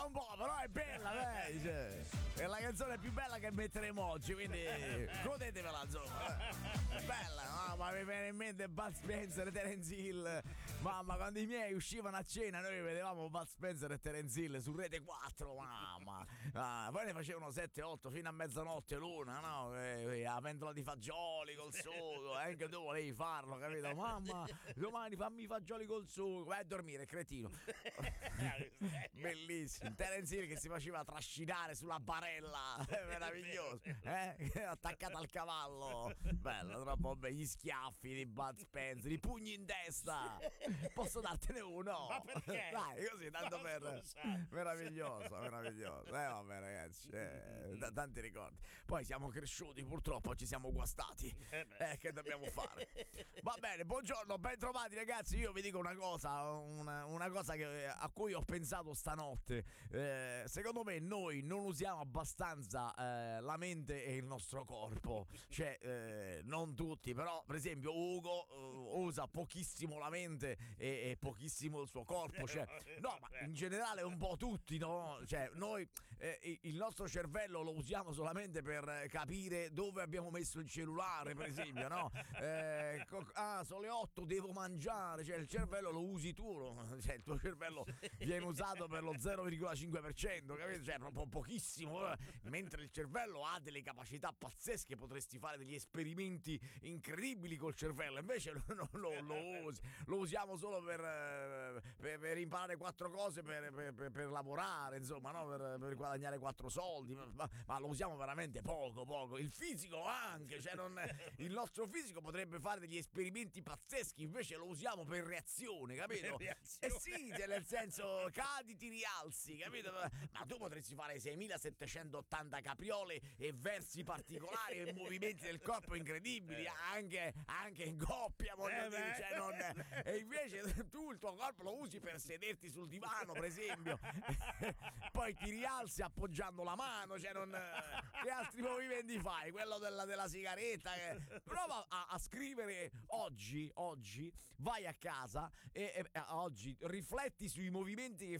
un po', però è bella, dai, cioè. È la canzone più bella che metteremo oggi, quindi godetevela, insomma. È bella, ma mi viene in mente Bud Spencer e Terence Hill. Mamma, quando i miei uscivano a cena, noi vedevamo Bud Spencer e Terence Hill su Rete 4, mamma. Poi ne facevano 7-8 fino a mezzanotte l'una, no? La pentola di fagioli col sugo, anche tu volevi farlo, capito? Mamma, domani fammi i fagioli col sugo. Vai a dormire, cretino. Bellissimo. Terence Hill che si faceva trascinare sulla barella, meraviglioso, attaccato al cavallo, bello, troppo bello. Gli schiaffi di Bud Spencer, i pugni in testa. Posso dartene uno? Ma perché? Dai, così, tanto per... Meraviglioso. Vabbè, ragazzi, tanti ricordi. Poi siamo cresciuti, purtroppo ci siamo guastati. Che dobbiamo fare? Va bene, buongiorno, ben trovati, ragazzi. Io vi dico una cosa, una cosa a cui ho pensato stanotte. Secondo me noi non usiamo abbastanza la mente e il nostro corpo. Cioè, non tutti, però per esempio Ugo usa pochissimo la mente e pochissimo il suo corpo. Cioè, no, ma in generale un po' tutti, no? Cioè, noi il nostro cervello lo usiamo solamente per capire dove abbiamo messo il cellulare, per esempio, no? Sono le 8, devo mangiare. Cioè, il cervello lo usi tu, cioè il tuo cervello viene usato per lo 0,5%, capito? Cioè, proprio pochissimo. Mentre il cervello ha delle capacità pazzesche, potresti fare degli esperimenti incredibili col cervello, invece lo usiamo solo per imparare 4 cose, per lavorare, insomma, no? Per guadagnare 4 soldi, ma lo usiamo veramente poco. Il fisico anche, cioè il nostro fisico potrebbe fare degli esperimenti pazzeschi, invece lo usiamo per reazione, capito? Sì, cioè, nel senso, cadi, ti rialzi, capito? Ma tu potresti fare 6780 capriole e versi particolari e movimenti del corpo incredibili, anche in coppia, voglio dire, cioè, e invece tu il tuo corpo lo usi per sederti sul divano, per esempio. Poi ti rialzi appoggiando la mano, cioè che altri movimenti fai? Quello della sigaretta. Prova a scrivere oggi vai a casa e oggi rifletti sui movimenti che